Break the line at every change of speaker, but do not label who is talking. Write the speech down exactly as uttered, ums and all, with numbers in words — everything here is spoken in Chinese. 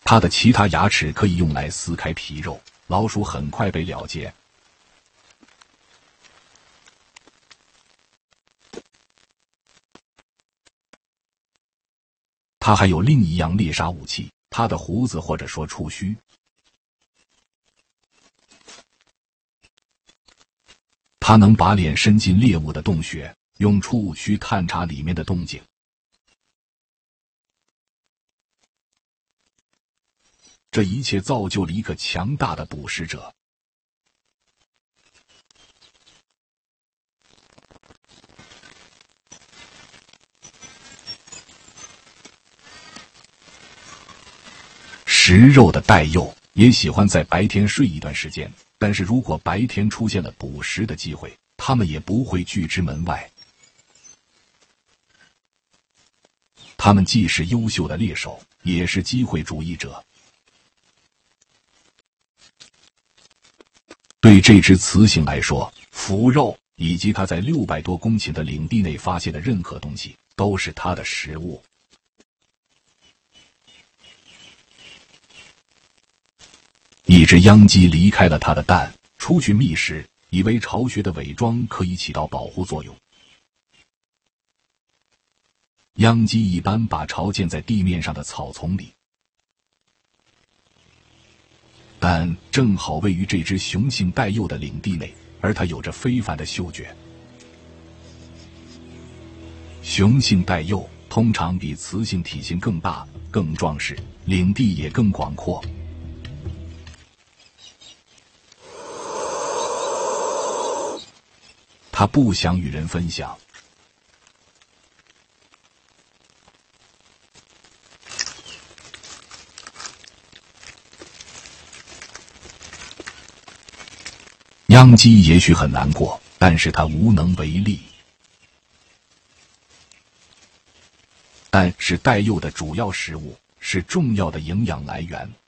它的其他牙齿可以用来撕开皮肉，老鼠很快被了结。它还有另一样猎杀武器，它的胡子或者说触须。它能把脸伸进猎物的洞穴，用触须探查里面的动静。这一切造就了一个强大的捕食者。食肉的袋鼬也喜欢在白天睡一段时间，但是如果白天出现了捕食的机会，它们也不会拒之门外。它们既是优秀的猎手，也是机会主义者。对这只雌性来说，腐肉以及它在六百多公顷的领地内发现的任何东西，都是它的食物。一只秧鸡离开了它的蛋，出去觅食，以为巢穴的伪装可以起到保护作用。秧鸡一般把巢建在地面上的草丛里，但正好位于这只雄性袋鼬的领地内，而它有着非凡的嗅觉。雄性袋鼬通常比雌性体型更大、更壮实，领地也更广阔。它不想与人分享。秧鸡也许很难过，但是它无能为力。蛋是袋鼬的主要食物，是重要的营养来源。